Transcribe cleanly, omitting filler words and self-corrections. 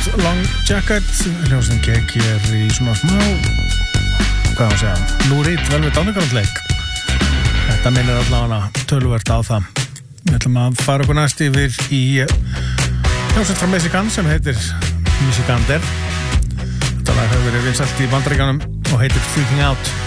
Long Jacket hljómsveitin gekk hér í svona smá hvað að segja Lou Reed Velvet Underground leik. Þetta minnir allavega töluvert á það. Við ætlum að fara okkur næst yfir í hljómsveit frá Michigan sem heitir Michigander. Þetta lag hefur verið vinsælt í Bandaríkjunum og heitir Freaking Out.